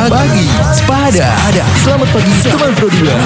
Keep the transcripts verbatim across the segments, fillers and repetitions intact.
Pagi, Sepada. Selamat pagi, teman Pro dua.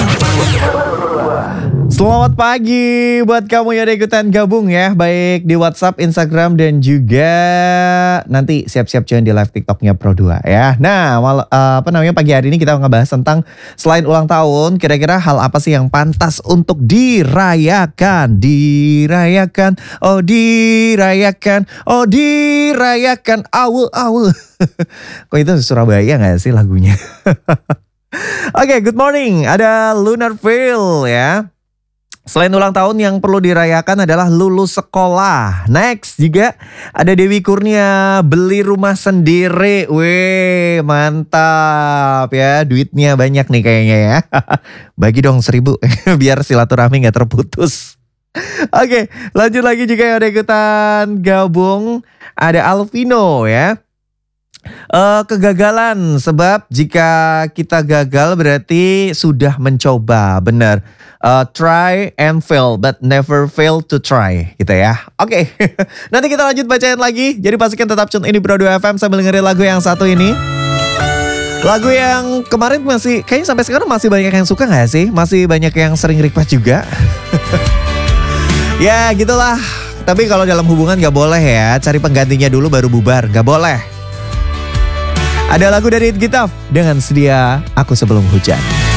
Selamat pagi buat kamu yang udah ikutan gabung ya, baik di WhatsApp, Instagram, dan juga nanti siap-siap join di live TikToknya Pro dua ya. Nah, mal, uh, apa namanya pagi hari ini kita ngebahas tentang selain ulang tahun, kira-kira hal apa sih yang pantas untuk dirayakan? Dirayakan, oh dirayakan, oh dirayakan, awul awul. Kok itu Surabaya gak sih lagunya? Oke, okay, good morning. Ada Lunar Veil ya. Selain ulang tahun yang perlu dirayakan adalah lulus sekolah. Next juga ada Dewi Kurnia beli rumah sendiri. Weh mantap ya, duitnya banyak nih kayaknya ya. Bagi dong seribu biar silaturahmi gak terputus. Oke, lanjut lagi juga yang udah ikutan gabung. Ada Alvino ya. Uh, kegagalan, sebab jika kita gagal berarti sudah mencoba, benar. Uh, try and fail but never fail to try gitu ya. Oke, okay. Nanti kita lanjut bacain lagi. Jadi pastikan tetap tune ini Pro dua F M sambil dengerin lagu yang satu ini. Lagu yang kemarin masih, kayaknya sampai sekarang masih banyak yang suka gak sih? Masih banyak yang sering request juga. Ya gitulah. Tapi kalau dalam hubungan gak boleh ya, cari penggantinya dulu baru bubar, gak boleh. Ada lagu dari It Gitaf dengan Sedia Aku Sebelum Hujan.